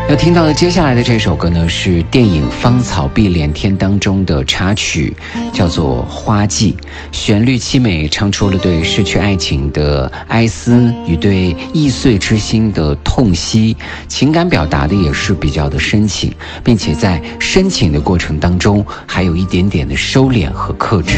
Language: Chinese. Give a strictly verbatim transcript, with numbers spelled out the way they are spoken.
要听到的接下来的这首歌呢，是电影《芳草碧连天》当中的插曲，叫做《花季》，旋律凄美，唱出了对失去爱情的哀思与对易碎之心的痛惜，情感表达的也是比较的深情，并且在深情的过程当中还有一点点的收敛和克制。